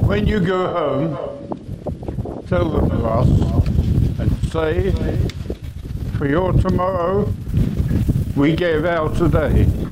when you go home, tell them of us and say, for your tomorrow, we gave out today.